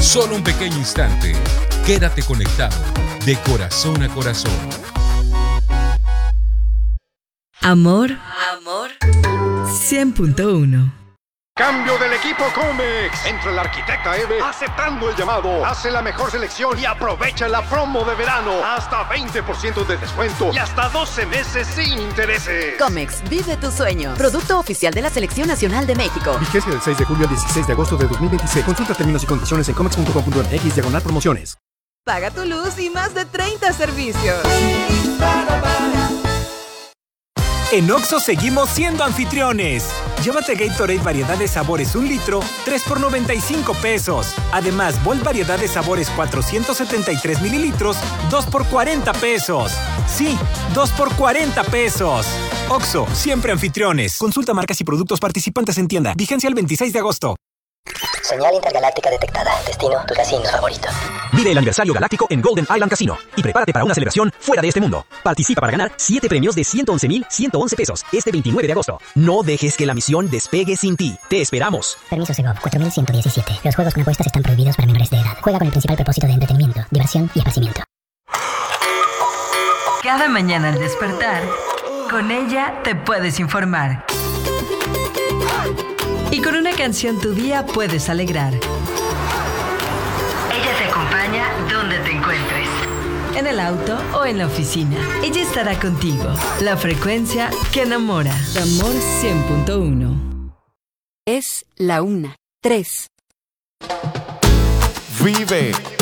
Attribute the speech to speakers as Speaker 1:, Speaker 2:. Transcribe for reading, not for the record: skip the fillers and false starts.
Speaker 1: Solo un pequeño instante. Quédate conectado de corazón a corazón.
Speaker 2: Amor 100.1.
Speaker 3: Cambio del equipo Comex. Entra la arquitecta Eve aceptando el llamado. Hace la mejor selección y aprovecha la promo de verano. Hasta 20% de descuento y hasta 12 meses sin intereses.
Speaker 4: Comex, vive tu sueño. Producto oficial de la Selección Nacional de México.
Speaker 5: Vigencia del 6 de julio al 16 de agosto de 2026. Consulta términos y condiciones en comex.com.mx/promociones.
Speaker 6: Paga tu luz y más de 30 servicios.
Speaker 7: En Oxxo seguimos siendo anfitriones. Llévate Gatorade variedad de sabores 1 litro, 3 por 95 pesos. Además, Volt variedad de sabores 473 mililitros, 2 por 40 pesos. Sí, 2 por 40 pesos. Oxxo, siempre anfitriones. Consulta marcas y productos participantes en tienda. Vigencia el 26 de agosto.
Speaker 8: Señal intergaláctica detectada. Destino, tu casino favorito.
Speaker 9: Vive el aniversario galáctico en Golden Island Casino y prepárate para una celebración fuera de este mundo. Participa para ganar 7 premios de 111,111 pesos este 29 de agosto. No dejes que la misión despegue sin ti. Te esperamos.
Speaker 8: Permiso Segov 4117. Los juegos con apuestas están prohibidos para menores de edad. Juega con el principal propósito de entretenimiento, diversión y esparcimiento.
Speaker 2: Cada mañana al despertar, con ella te puedes informar. Y con una canción tu día puedes alegrar. Ella te acompaña donde te encuentres. En el auto o en la oficina. Ella estará contigo. La frecuencia que enamora. Amor 100.1.
Speaker 10: Es la 1:03.
Speaker 11: Vive